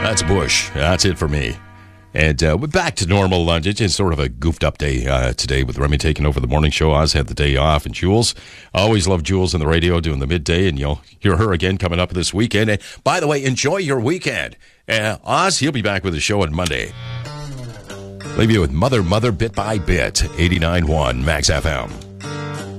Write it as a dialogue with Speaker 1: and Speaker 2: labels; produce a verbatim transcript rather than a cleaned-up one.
Speaker 1: That's Bush. That's it for me. And uh, we're back to normal. Uh, it's just sort of a goofed up day uh, today with Remy taking over the morning show. Oz had the day off, and Jules. I always love Jules on the radio doing the midday, and you'll hear her again coming up this weekend. And by the way, enjoy your weekend. Uh, Oz, he'll be back with the show on Monday. Leave you with Mother, Mother, Bit by Bit, eighty-nine point one Max F M.